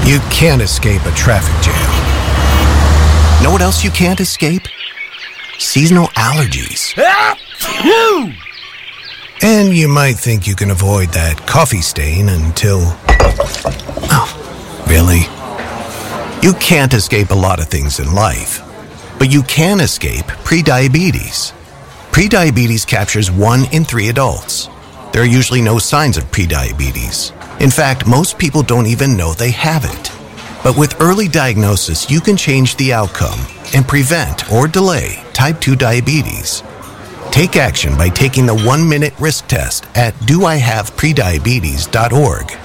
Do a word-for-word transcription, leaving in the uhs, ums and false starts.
You can't escape a traffic jam. Know what else you can't escape? Seasonal allergies. And you might think you can avoid that coffee stain until... Oh, really? You can't escape a lot of things in life, but you can escape prediabetes. Prediabetes captures one in three adults. There are usually no signs of prediabetes. In fact, most people don't even know they have it. But with early diagnosis, you can change the outcome and prevent or delay type two diabetes. Take action by taking the one-minute risk test at do I have prediabetes dot org.